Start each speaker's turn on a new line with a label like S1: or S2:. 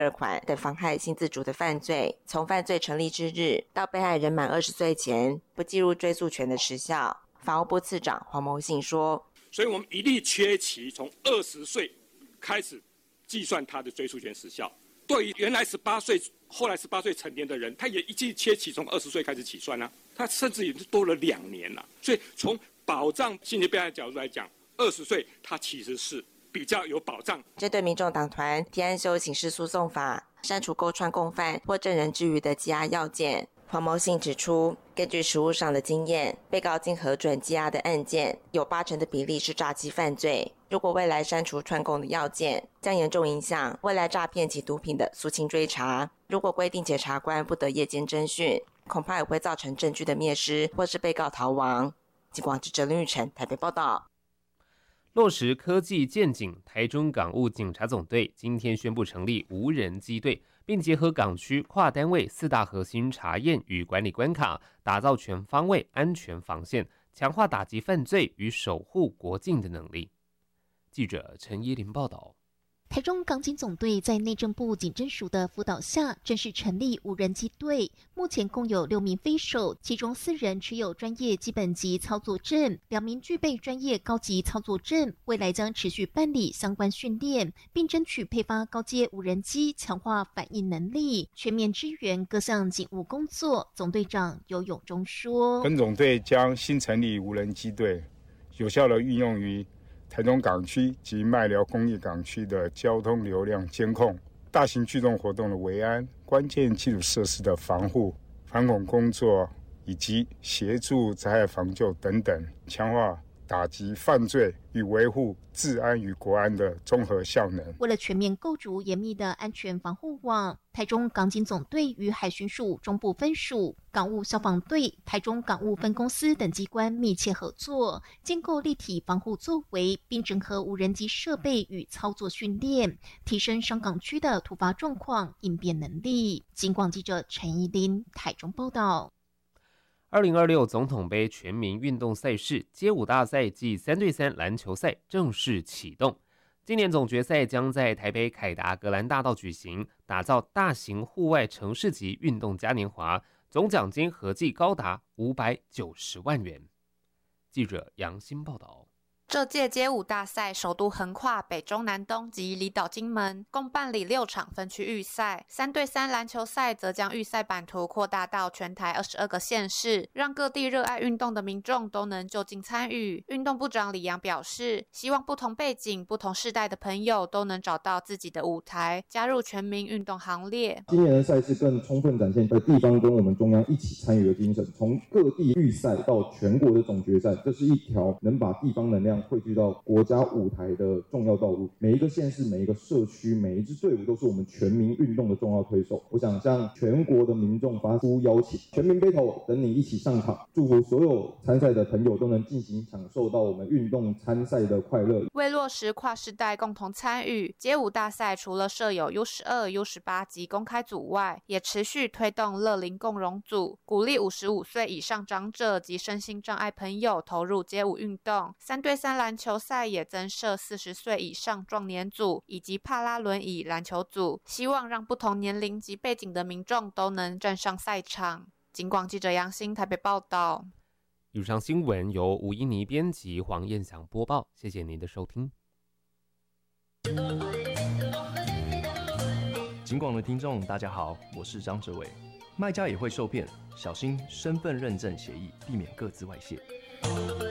S1: 款等妨害性自主的犯罪，从犯罪成立之日到被害人满20岁前，不计入追诉权的时效。法务部次长黄谋信说：“
S2: 所以我们一律切齐从20岁开始计算他的追诉权时效。对于原来18岁、后来18岁成年的人，他也一律切齐从20岁开始起算啊，他甚至也是多了2年了。所以从保障性侵被害的角度来讲，20岁他其实是比较有保障。”
S1: 针对民众党团提案修刑事诉讼法，删除勾串共犯或证人之余的羁押要件，黄谋信指出，根据实务上的经验，被告经核准羁押的案件有80%的比例是诈欺犯罪。如果未来删除串供的要件，将严重影响未来诈骗及毒品的肃清追查。如果规定检察官不得夜间侦讯，恐怕也会造成证据的灭失，或是被告逃亡。警广记者林玉成台北报道。
S3: 落实科技健警，台中港务警察总队今天宣布成立无人机队，并结合港区跨单位4大核心查验与管理关卡，打造全方位安全防线，强化打击犯罪与守护国境的能力。记者陈依林报道。
S4: 台中港警总队在内政部警侦署的辅导下，正式成立无人机队。目前共有6名飞手，其中4人持有专业基本级操作证，2名具备专业高级操作证。未来将持续办理相关训练，并争取配发高阶无人机，强化反应能力，全面支援各项警务工作。总队长游永忠说：“
S5: 本总队将新成立无人机队，有效地运用于台中港区及麦寮工业港区的交通流量监控、大型聚众活动的维安、关键基础设施的防护、反恐工作以及协助灾害防救等等，强化打击犯罪与维护治安与国安的综合效能。”
S4: 为了全面构筑严密的安全防护网，台中港警总队与海巡署中部分署、港务消防队、台中港务分公司等机关密切合作，建构立体防护作为，并整合无人机设备与操作训练，提升商港区的突发状况应变能力。警广记者陈依林台中报道。
S3: 2026总统杯全民运动赛事街舞大赛暨3对3篮球赛正式启动。今年总决赛将在台北凯达格兰大道举行，打造大型户外城市级运动嘉年华，总奖金合计高达590万元。记者杨欣报道。
S6: 这届街舞大赛首度横跨北中南东及离岛金门，共办理6场分区预赛。3对3篮球赛则将预赛版图扩大到全台22个县市，让各地热爱运动的民众都能就近参与。运动部长李洋表示，希望不同背景、不同世代的朋友都能找到自己的舞台，加入全民运动行列。
S7: 今年的赛事更充分展现地方跟我们中央一起参与的精神，从各地预赛到全国的总决赛，这是一条能把地方能量汇聚到国家舞台的重要道路。每一个县市、每一个社区、每一支队伍都是我们全民运动的重要推手。我想向全国的民众发出邀请，全民 battle 等你一起上场，祝福所有参赛的朋友都能尽情享受到我们运动参赛的快乐。
S6: 为落实跨世代共同参与，街舞大赛除了设有 U12、U18 及公开组外，也持续推动乐龄共融组，鼓励55岁以上长者及身心障碍朋友投入街舞运动。3对3篮球赛也增设40岁以上壮年组以及帕拉轮椅篮球组，希望让不同年龄及背景的民众都能站上赛场。警广记者杨欣台北报道。
S3: 以上新闻由吴依妮编辑，黄燕祥播报，谢谢您的收听。
S8: 警广的听众大家好，我是张哲伟。卖家也会受骗，小心身份认证协议，避免个资外泄。